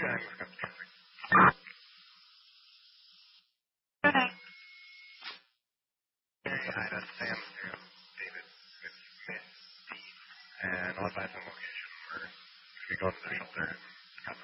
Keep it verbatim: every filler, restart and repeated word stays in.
time was confusing. Hi, that's Sam through David with Smith. And I'll advise on location where we go to the shelter.